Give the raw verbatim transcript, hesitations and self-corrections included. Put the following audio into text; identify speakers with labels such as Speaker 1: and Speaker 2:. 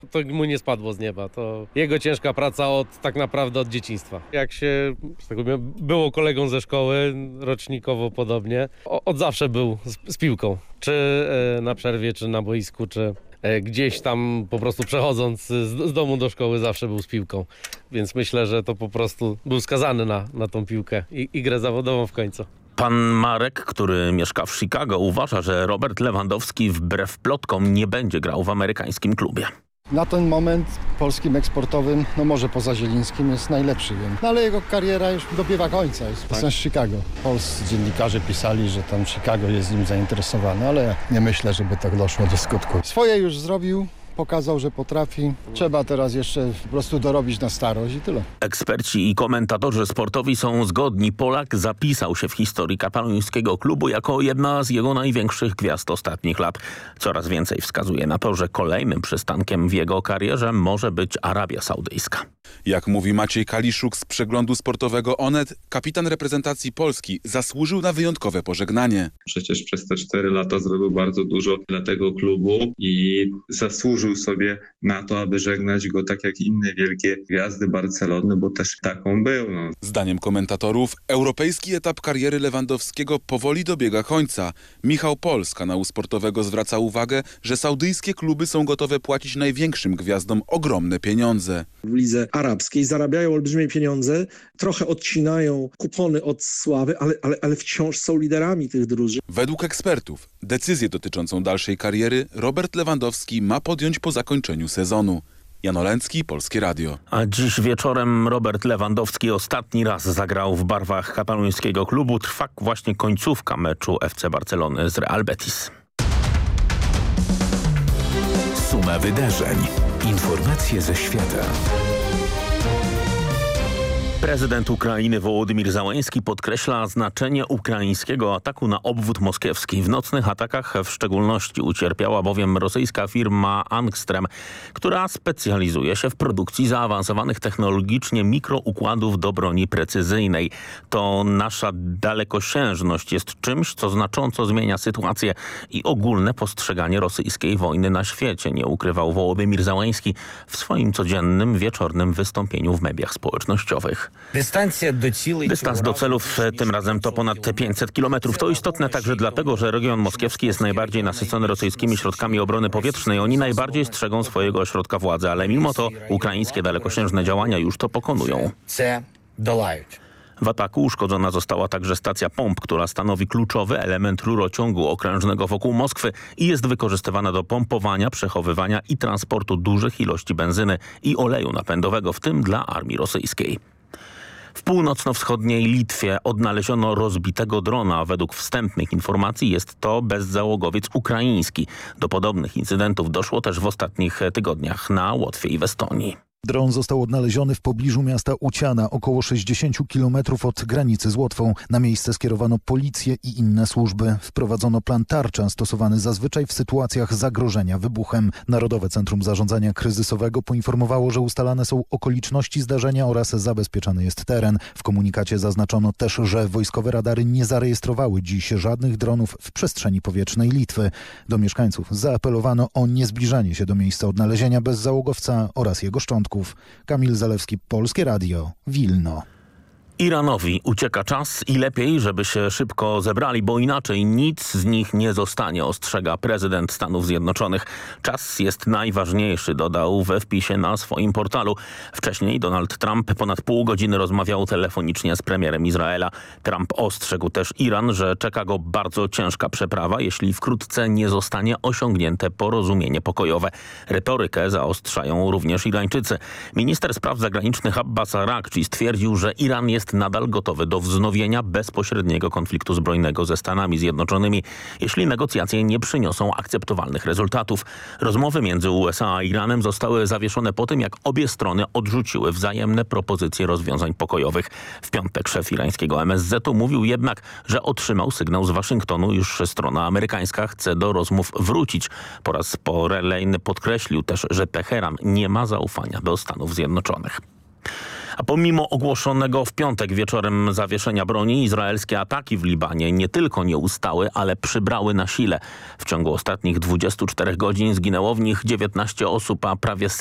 Speaker 1: To mu nie spadło z nieba, to jego ciężka praca od tak naprawdę od dzieciństwa. Jak się że tak powiem, było kolegą ze szkoły, rocznikowo podobnie, o, od zawsze był z, z piłką. Czy e, na przerwie, czy na boisku, czy e, gdzieś tam po prostu przechodząc z, z domu do szkoły zawsze był z piłką. Więc myślę, że to po prostu był skazany na, na tą piłkę i, i grę zawodową w końcu.
Speaker 2: Pan Marek, który mieszka w Chicago, uważa, że Robert Lewandowski wbrew plotkom nie będzie grał w amerykańskim klubie.
Speaker 3: Na ten moment polskim eksportowym, no może poza Zielińskim, jest najlepszy. Wiem. No ale jego kariera już dobiega końca. Jest tak. Z Chicago. Polscy dziennikarze pisali, że tam Chicago jest nim zainteresowany, ale nie myślę, żeby tak doszło do skutku. Swoje już zrobił. Pokazał, że potrafi. Trzeba teraz jeszcze po prostu dorobić na starość i tyle.
Speaker 2: Eksperci i komentatorzy sportowi są zgodni. Polak zapisał się w historii katalońskiego klubu jako jedna z jego największych gwiazd ostatnich lat. Coraz więcej wskazuje na to, że kolejnym przystankiem w jego karierze może być Arabia Saudyjska.
Speaker 4: Jak mówi Maciej Kaliszuk z przeglądu sportowego Onet, kapitan reprezentacji Polski zasłużył na wyjątkowe pożegnanie.
Speaker 5: Przecież przez te cztery lata zrobił bardzo dużo dla tego klubu i zasłużył sobie na to, aby żegnać go tak jak inne wielkie gwiazdy Barcelony, bo też taką był. No.
Speaker 4: Zdaniem komentatorów europejski etap kariery Lewandowskiego powoli dobiega końca. Michał Pol z kanału sportowego zwraca uwagę, że saudyjskie kluby są gotowe płacić największym gwiazdom ogromne pieniądze.
Speaker 6: W lidze arabskiej zarabiają olbrzymie pieniądze, trochę odcinają kupony od sławy, ale, ale, ale wciąż są liderami tych drużyn.
Speaker 4: Według ekspertów decyzję dotyczącą dalszej kariery Robert Lewandowski ma podjąć po zakończeniu sezonu. Jan Olęcki, Polskie Radio.
Speaker 2: A dziś wieczorem Robert Lewandowski ostatni raz zagrał w barwach katalońskiego klubu. Trwa właśnie końcówka meczu F C Barcelony z Real Betis.
Speaker 7: Suma wydarzeń. Informacje ze świata.
Speaker 2: Prezydent Ukrainy Wołodymir Załański podkreśla znaczenie ukraińskiego ataku na obwód moskiewski. W nocnych atakach w szczególności ucierpiała bowiem rosyjska firma Angstrem, która specjalizuje się w produkcji zaawansowanych technologicznie mikroukładów do broni precyzyjnej. To nasza dalekosiężność jest czymś, co znacząco zmienia sytuację i ogólne postrzeganie rosyjskiej wojny na świecie, nie ukrywał Wołodymir Załański w swoim codziennym wieczornym wystąpieniu w mediach społecznościowych. Dystans do celów tym razem to ponad pięćset kilometrów. To istotne także dlatego, że region moskiewski jest najbardziej nasycony rosyjskimi środkami obrony powietrznej. Oni najbardziej strzegą swojego ośrodka władzy, ale mimo to ukraińskie dalekosiężne działania już to pokonują. W ataku uszkodzona została także stacja pomp, która stanowi kluczowy element rurociągu okrężnego wokół Moskwy i jest wykorzystywana do pompowania, przechowywania i transportu dużych ilości benzyny i oleju napędowego, w tym dla armii rosyjskiej. W północno-wschodniej Litwie odnaleziono rozbitego drona. Według wstępnych informacji jest to bezzałogowiec ukraiński. Do podobnych incydentów doszło też w ostatnich tygodniach na Łotwie i w Estonii.
Speaker 8: Dron został odnaleziony w pobliżu miasta Uciana, około sześćdziesiąt kilometrów od granicy z Łotwą. Na miejsce skierowano policję i inne służby. Wprowadzono plan tarcza stosowany zazwyczaj w sytuacjach zagrożenia wybuchem. Narodowe Centrum Zarządzania Kryzysowego poinformowało, że ustalane są okoliczności zdarzenia oraz zabezpieczany jest teren. W komunikacie zaznaczono też, że wojskowe radary nie zarejestrowały dziś żadnych dronów w przestrzeni powietrznej Litwy. Do mieszkańców zaapelowano o niezbliżanie się do miejsca odnalezienia bezzałogowca oraz jego szczątków. Kamil Zalewski, Polskie Radio, Wilno.
Speaker 2: Iranowi ucieka czas i lepiej, żeby się szybko zebrali, bo inaczej nic z nich nie zostanie, ostrzega prezydent Stanów Zjednoczonych. Czas jest najważniejszy, dodał we wpisie na swoim portalu. Wcześniej Donald Trump ponad pół godziny rozmawiał telefonicznie z premierem Izraela. Trump ostrzegł też Iran, że czeka go bardzo ciężka przeprawa, jeśli wkrótce nie zostanie osiągnięte porozumienie pokojowe. Retorykę zaostrzają również Irańczycy. Minister spraw zagranicznych Abbas Araghchi stwierdził, że Iran jest nadal gotowy do wznowienia bezpośredniego konfliktu zbrojnego ze Stanami Zjednoczonymi, jeśli negocjacje nie przyniosą akceptowalnych rezultatów. Rozmowy między U S A a Iranem zostały zawieszone po tym, jak obie strony odrzuciły wzajemne propozycje rozwiązań pokojowych. W piątek szef irańskiego M S Z u mówił jednak, że otrzymał sygnał z Waszyngtonu, iż strona amerykańska chce do rozmów wrócić. Po raz kolejny podkreślił też, że Teheran nie ma zaufania do Stanów Zjednoczonych. A pomimo ogłoszonego w piątek wieczorem zawieszenia broni, izraelskie ataki w Libanie nie tylko nie ustały, ale przybrały na sile. W ciągu ostatnich dwudziestu czterech godzin zginęło w nich dziewiętnaście osób, a prawie